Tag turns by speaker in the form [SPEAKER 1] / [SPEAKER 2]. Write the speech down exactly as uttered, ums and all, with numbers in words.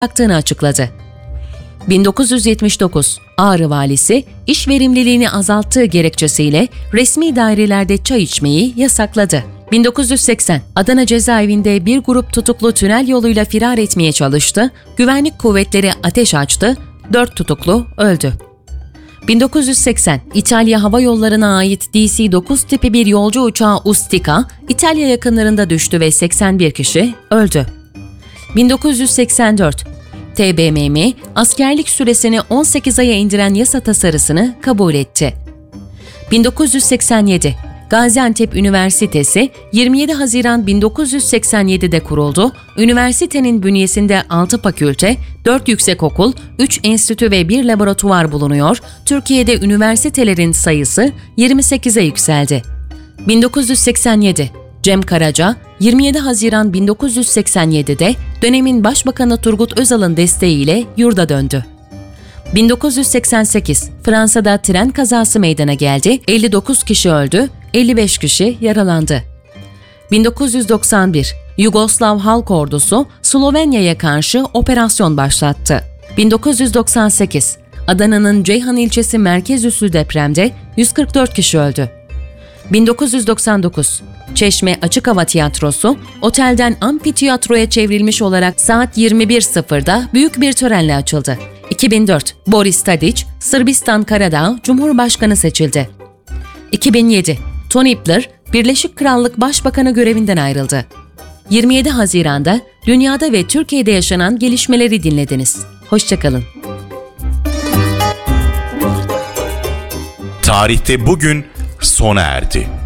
[SPEAKER 1] bıraktığını açıkladı. bin dokuz yüz yetmiş dokuz Ağrı valisi iş verimliliğini azalttığı gerekçesiyle resmi dairelerde çay içmeyi yasakladı. bin dokuz yüz seksen Adana cezaevinde bir grup tutuklu tünel yoluyla firar etmeye çalıştı. Güvenlik kuvvetleri ateş açtı. Dört tutuklu öldü. bin dokuz yüz seksen İtalya Hava Yolları'na ait D C dokuz tipi bir yolcu uçağı Ustica, İtalya yakınlarında düştü ve seksen bir kişi öldü. bin dokuz yüz seksen dört T B M M, askerlik süresini on sekiz aya indiren yasa tasarısını kabul etti. bin dokuz yüz seksen yedi Gaziantep Üniversitesi yirmi yedi Haziran bin dokuz yüz seksen yedi'de kuruldu. Üniversitenin bünyesinde altı fakülte, dört yüksekokul, üç enstitü ve bir laboratuvar bulunuyor. Türkiye'de üniversitelerin sayısı yirmi sekize yükseldi. bin dokuz yüz seksen yedi Cem Karaca, yirmi yedi Haziran bin dokuz yüz seksen yedi'de dönemin Başbakanı Turgut Özal'ın desteğiyle yurda döndü. bin dokuz yüz seksen sekiz Fransa'da tren kazası meydana geldi, elli dokuz kişi öldü, elli beş kişi yaralandı. bin dokuz yüz doksan bir Yugoslav Halk Ordusu Slovenya'ya karşı operasyon başlattı. bin dokuz yüz doksan sekiz Adana'nın Ceyhan ilçesi merkez üssü depremde yüz kırk dört kişi öldü. bin dokuz yüz doksan dokuz Çeşme Açık Hava Tiyatrosu, otelden amfitiyatroya çevrilmiş olarak saat yirmi bir sıfırda büyük bir törenle açıldı. iki bin dört Boris Tadić, Sırbistan Karadağ Cumhurbaşkanı seçildi. iki bin yedi Tony Blair, Birleşik Krallık Başbakanı görevinden ayrıldı. yirmi yedi Haziran'da dünyada ve Türkiye'de yaşanan gelişmeleri dinlediniz. Hoşça kalın.
[SPEAKER 2] Tarihte bugün sona erdi.